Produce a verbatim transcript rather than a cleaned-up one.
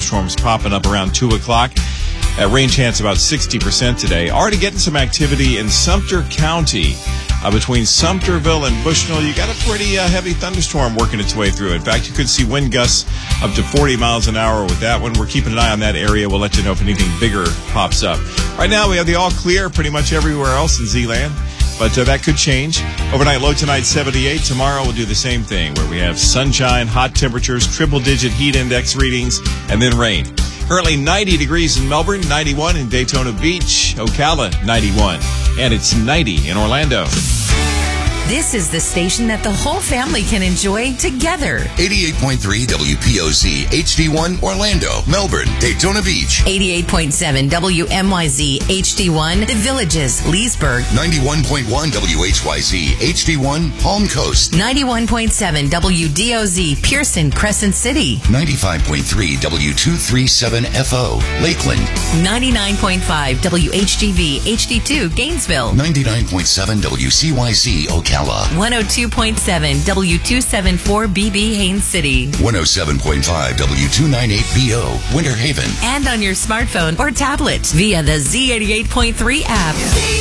thunderstorms popping up around two o'clock. Uh, rain chance about sixty percent today. Already getting some activity in Sumter County. Uh, between Sumterville and Bushnell, you got a pretty uh, heavy thunderstorm working its way through. In fact, you could see wind gusts up to forty miles an hour with that one. We're keeping an eye on that area. We'll let you know if anything bigger pops up. Right now, we have the all clear pretty much everywhere else in Z-Land, but uh, that could change. Overnight low tonight, seventy-eight. Tomorrow, we'll do the same thing, where we have sunshine, hot temperatures, triple-digit heat index readings, and then rain. Currently ninety degrees in Melbourne, ninety-one in Daytona Beach, Ocala ninety-one, and it's ninety in Orlando. This is the station that the whole family can enjoy together. eighty-eight point three W P O Z H D one Orlando, Melbourne, Daytona Beach. eighty-eight point seven W M Y Z H D one The Villages, Leesburg. ninety-one point one W H Y Z H D one Palm Coast. ninety-one point seven W D O Z Pearson, Crescent City. ninety-five point three W two thirty-seven F O Lakeland. ninety-nine point five W H G V H D two Gainesville. ninety-nine point seven W C Y Z Ocala. one oh two point seven W two seventy-four B B Haines City. one oh seven point five W two ninety-eight B O Winter Haven. And on your smartphone or tablet via the Z eighty-eight point three app.